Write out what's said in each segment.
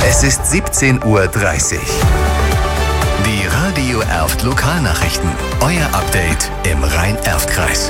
Es ist 17:30 Uhr. Die Radio Erft Lokalnachrichten. Euer Update im Rhein-Erft-Kreis.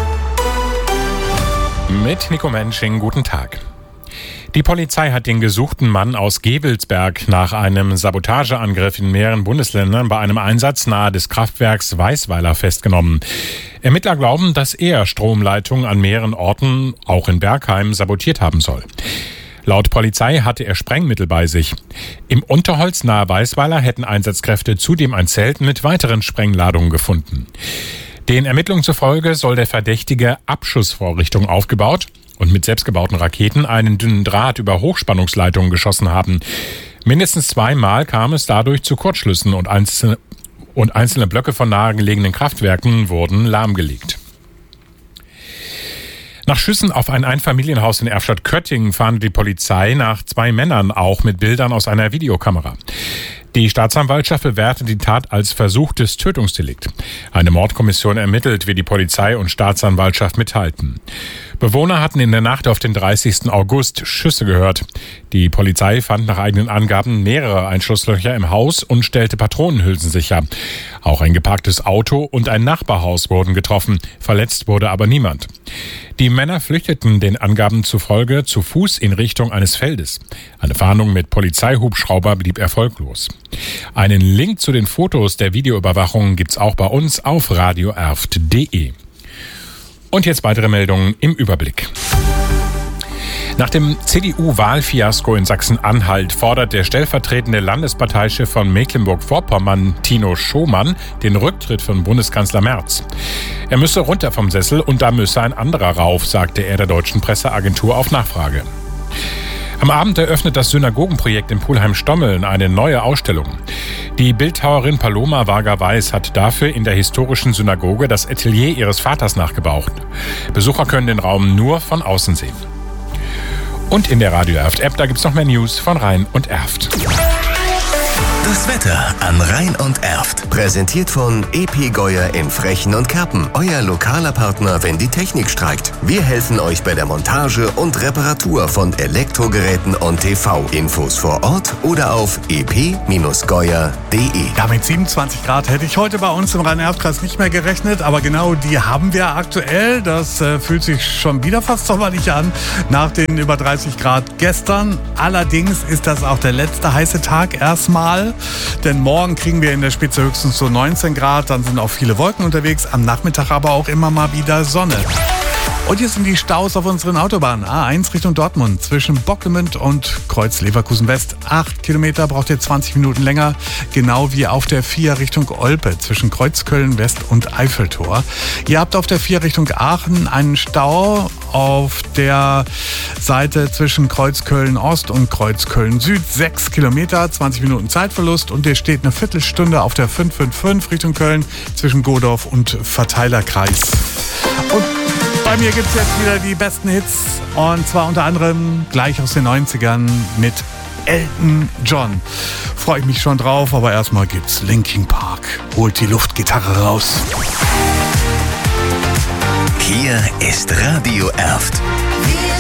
Mit Nico Mensching, guten Tag. Die Polizei hat den gesuchten Mann aus Gevelsberg nach einem Sabotageangriff in mehreren Bundesländern bei einem Einsatz nahe des Kraftwerks Weisweiler festgenommen. Ermittler glauben, dass er Stromleitungen an mehreren Orten, auch in Bergheim, sabotiert haben soll. Laut Polizei hatte er Sprengmittel bei sich. Im Unterholz nahe Weisweiler hätten Einsatzkräfte zudem ein Zelt mit weiteren Sprengladungen gefunden. Den Ermittlungen zufolge soll der Verdächtige Abschussvorrichtungen aufgebaut und mit selbstgebauten Raketen einen dünnen Draht über Hochspannungsleitungen geschossen haben. Mindestens 2-mal kam es dadurch zu Kurzschlüssen und einzelne Blöcke von nahegelegenen Kraftwerken wurden lahmgelegt. Nach Schüssen auf ein Einfamilienhaus in Erftstadt-Köttingen fahndet die Polizei nach 2 Männern, auch mit Bildern aus einer Videokamera. Die Staatsanwaltschaft bewertet die Tat als versuchtes Tötungsdelikt. Eine Mordkommission ermittelt, wie die Polizei und Staatsanwaltschaft mitteilten. Bewohner hatten in der Nacht auf den 30. August Schüsse gehört. Die Polizei fand nach eigenen Angaben mehrere Einschusslöcher im Haus und stellte Patronenhülsen sicher. Auch ein geparktes Auto und ein Nachbarhaus wurden getroffen. Verletzt wurde aber niemand. Die Männer flüchteten den Angaben zufolge zu Fuß in Richtung eines Feldes. Eine Fahndung mit Polizeihubschrauber blieb erfolglos. Einen Link zu den Fotos der Videoüberwachung gibt's auch bei uns auf radioerft.de. Und jetzt weitere Meldungen im Überblick. Nach dem CDU-Wahlfiasko in Sachsen-Anhalt fordert der stellvertretende Landesparteichef von Mecklenburg-Vorpommern, Tino Schomann, den Rücktritt von Bundeskanzler Merz. Er müsse runter vom Sessel und da müsse ein anderer rauf, sagte er der deutschen Presseagentur auf Nachfrage. Am Abend eröffnet das Synagogenprojekt in Pulheim-Stommeln eine neue Ausstellung. Die Bildhauerin Paloma Varga-Weiß hat dafür in der historischen Synagoge das Atelier ihres Vaters nachgebaut. Besucher können den Raum nur von außen sehen. Und in der Radio Erft-App, da gibt's noch mehr News von Rhein und Erft. Das Wetter an Rhein und Erft. Präsentiert von EP Geuer in Frechen und Kerpen. Euer lokaler Partner, wenn die Technik streikt. Wir helfen euch bei der Montage und Reparatur von Elektrogeräten und TV. Infos vor Ort oder auf ep-geuer.de. Ja, mit 27 Grad hätte ich heute bei uns im Rhein-Erft-Kreis nicht mehr gerechnet. Aber genau die haben wir aktuell. Das fühlt sich schon wieder fast sommerlich an nach den über 30 Grad gestern. Allerdings ist das auch der letzte heiße Tag erstmal. Denn morgen kriegen wir in der Spitze höchstens so 19 Grad, dann sind auch viele Wolken unterwegs, am Nachmittag aber auch immer mal wieder Sonne. Und hier sind die Staus auf unseren Autobahnen. A1 Richtung Dortmund zwischen Bockemünd und Kreuz Leverkusen West. 8 Kilometer, braucht ihr 20 Minuten länger. Genau wie auf der 4 Richtung Olpe zwischen Kreuzköln West und Eiffeltor. Ihr habt auf der 4 Richtung Aachen einen Stau auf der Seite zwischen Kreuzköln Ost und Kreuzköln Süd. 6 Kilometer, 20 Minuten Zeitverlust. Und ihr steht eine Viertelstunde auf der 555 Richtung Köln zwischen Godorf und Verteilerkreis. Und bei mir gibt es jetzt wieder die besten Hits und zwar unter anderem gleich aus den 90ern mit Elton John. Freue ich mich schon drauf, aber erstmal gibt's Linkin Park. Holt die Luftgitarre raus. Hier ist Radio Erft.